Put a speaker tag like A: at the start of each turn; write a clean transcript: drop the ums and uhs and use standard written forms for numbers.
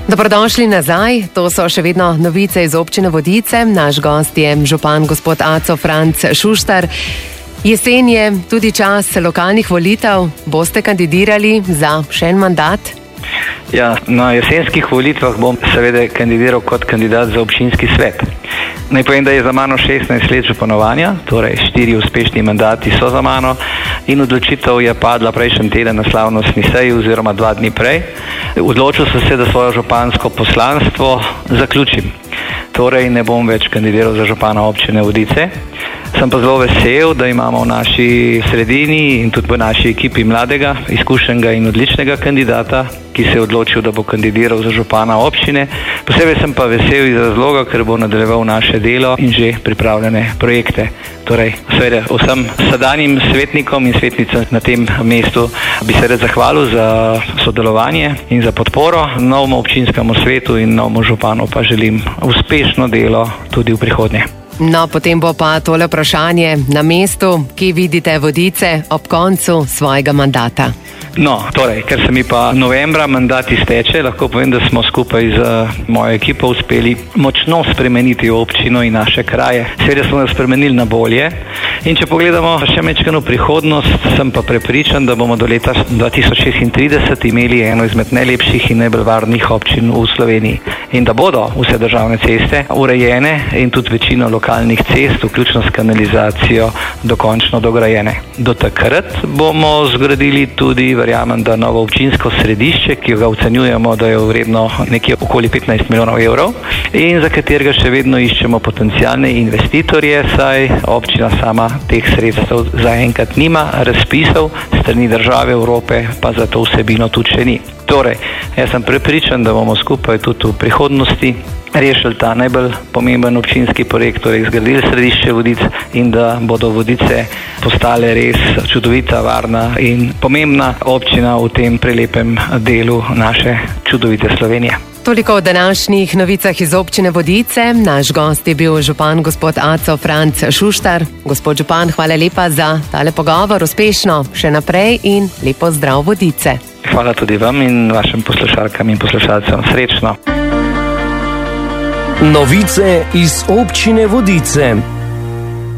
A: Dobrodošli nazaj, to so še vedno novice iz občine Vodice. Naš gost je župan gospod Aco Franc Šuštar. Jesen je tudi čas lokalnih volitev. Boste kandidirali za še en mandat?
B: Ja, na jesenskih volitvah bom seveda kandidiral kot kandidat za občinski svet. Naj povem, da je za mano 16 let županovanja, torej 4 uspešni mandati so za mano in odločitev je padla prejšnji teden na slavnostni seji oziroma 2 dni prej. Odločil sem se, da svojo župansko poslanstvo zaključim. Torej ne bom več kandidiral za župana občine Vodice. Sem pa zelo vesel, da imamo v naši sredini in tudi v naši ekipi mladega, izkušenega in odličnega kandidata, ki se je odločil, da bo kandidiral za župana občine. Posebej sem pa vesel iz razloga, ker bo nadaljeval naše delo in že pripravljene projekte. Torej, seveda vsem sedanjim svetnikom in svetnicam na tem mestu bi se rad zahvalil za sodelovanje in za podporo novemu občinskemu svetu in novemu županu pa želim uspešno delo tudi v prihodnje.
A: No, potem bo pa tole vprašanje na mestu, ki vidite Vodice ob koncu svojega mandata.
B: No, torej, ker se mi pa novembra mandat izteče, lahko povem, da smo skupaj z mojo ekipo uspeli močno spremeniti občino in naše kraje. Seveda smo jo spremenili na bolje in če pogledamo še mečkano prihodnost, sem pa prepričan, da bomo do leta 2036 imeli eno izmed najlepših in najbolj varnih občin v Sloveniji in da bodo vse državne ceste urejene in tudi večina lokalnih cest, vključno s kanalizacijo, dokončno dograjene. Do takrat bomo zgradili tudi, verjamem, da novo občinsko središče, ki ga ocenjujemo, da je vredno nekje okoli 15 milijonov evrov in za katerega še vedno iščemo potencialne investitorje, saj občina sama teh sredstev zaenkrat nima, razpisov strani države Evrope pa za to vsebino tudi še ni. Torej, jaz sem prepričan, da bomo skupaj tudi v prihodnosti rešili ta najbolj pomemben občinski projekt, torej zgradili središče Vodic in da bodo Vodice postale res čudovita, varna in pomembna občina v tem prelepem delu naše čudovite Slovenije.
A: Toliko o današnjih novicah iz občine Vodice. Naš gost je bil župan gospod Aco Franc Šuštar. Gospod župan, hvala lepa za tale pogovor, uspešno še naprej in lepo zdrav Vodice.
B: Hvala tudi vam in vašim poslušalkam in poslušalcem. Srečno.
C: Novice iz občine Vodice.